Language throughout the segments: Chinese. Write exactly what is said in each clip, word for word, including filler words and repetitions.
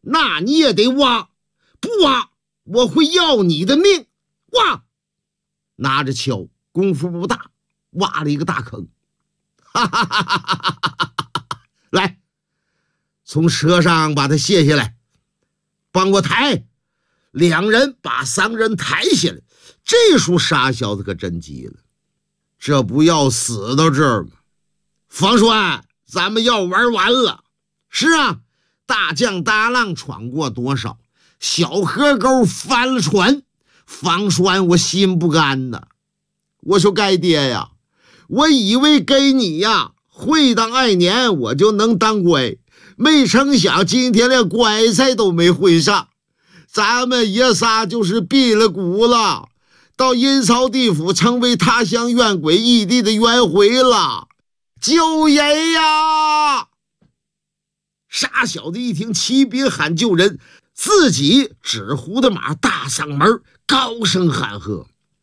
那你也得挖，不挖我会要你的命。挖！拿着锹，功夫不大，挖了一个大坑。哈哈哈哈哈哈！来，从车上把他卸下来，帮我抬。两人把三个人抬下来。这时候傻小子可真急了，这不要死到这儿吗？方栓，咱们要玩完了。是啊，大江大浪闯过多少，小河沟翻了船。方栓，我心不甘呐。我说该爹呀，我以为给你呀会当爱年我就能当乖，没成想今天连乖才都没会上，咱们爷仨就是毙了骨了，到阴曹地府成为他乡冤鬼异地的冤魂了。救爷呀！傻小子一听骑兵喊救人，自己纸糊的马大嗓门高声喊喝：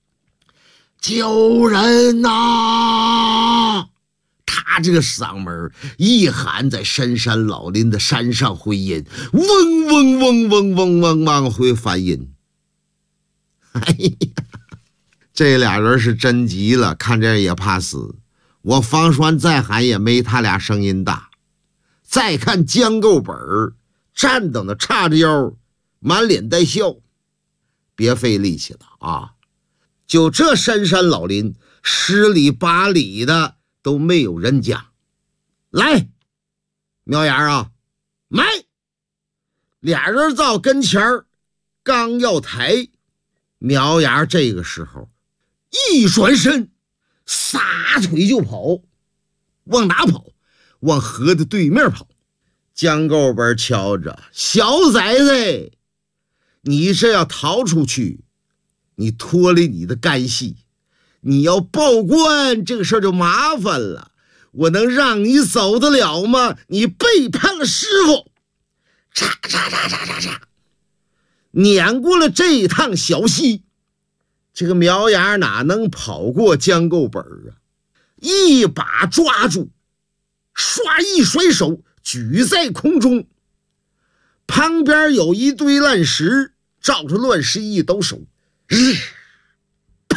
救人呐！他这个嗓门一喊，在深山老林的山上回音，嗡嗡嗡嗡嗡嗡往回翻音。哎呀，这俩人是真急了，看这也怕死。我方栓再喊也没他俩声音大。再看江构本站等的叉着腰，满脸带笑。别费力气了啊！就这深山老林，十里八里的都没有人家。来，苗芽啊，买！俩人到跟前儿，刚要抬，苗芽这个时候一转身，撒腿就跑。往哪跑？往河的对面跑。江构本瞧着，小崽子，你这要逃出去，你脱离你的干系，你要报官，这个事儿就麻烦了。我能让你走得了吗？你背叛了师傅！嚓嚓嚓嚓嚓嚓，撵过了这一趟小溪，这个苗芽哪能跑过江构本啊？一把抓住，唰一甩手，举在空中。旁边有一堆乱石，照着乱石一抖手，日啪！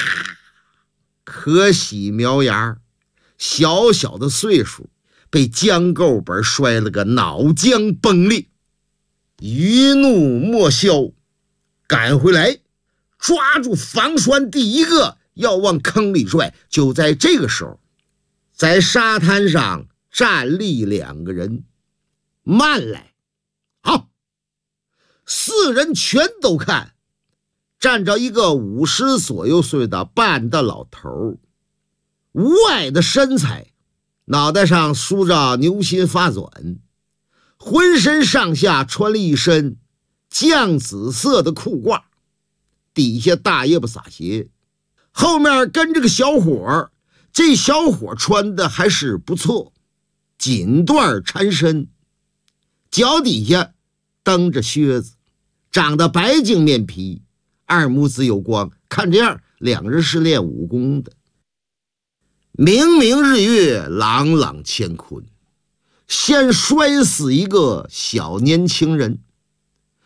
可喜苗芽小小的岁数，被江构本摔了个脑浆崩裂。余怒莫消，赶回来抓住方栓，第一个要往坑里拽。就在这个时候，在沙滩上站立两个人。慢来！好，四人全都看，站着一个五十左右岁的半大老头，无碍的身材，脑袋上梳着牛心发卷，浑身上下穿了一身酱紫色的裤褂，底下大叶不撒鞋，后面跟着个小伙，这小伙穿的还是不错，锦缎缠身，脚底下蹬着靴子，长得白净面皮，二目子有光，看这样两人是练武功的。明明日月，朗朗乾坤，先摔死一个小年轻人。